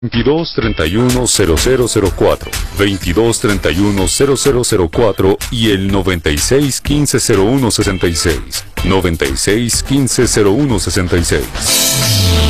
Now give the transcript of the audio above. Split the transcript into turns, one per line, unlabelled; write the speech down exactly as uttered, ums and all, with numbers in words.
veintidós treinta y uno cero cero cero cuatro, veintidós treinta y uno cero cero cero cuatro y el noventa y seis quince cero uno sesenta y seis, noventa y seis quince cero uno sesenta y seis.